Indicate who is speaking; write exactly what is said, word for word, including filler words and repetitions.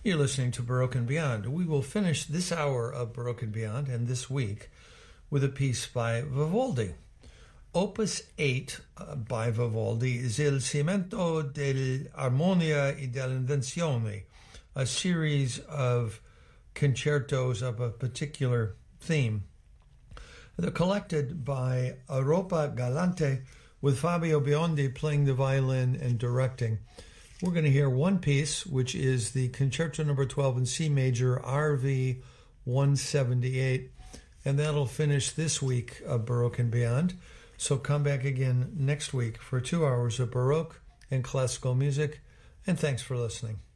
Speaker 1: You're listening to Baroque and Beyond. We will finish this hour of Baroque and Beyond and this week with a piece by Vivaldi. Opus eight uh, by Vivaldi is Il Cimento dell'Armonia e dell'Invenzione, a series of concertos of a particular theme. They're collected by Europa Galante, with Fabio Biondi playing the violin and directing. We're going to hear one piece, which is the Concerto Number twelve in C Major, R V one seventy-eight, and that'll finish this week of Baroque and Beyond. So come back again next week for two hours of Baroque and classical music, and thanks for listening.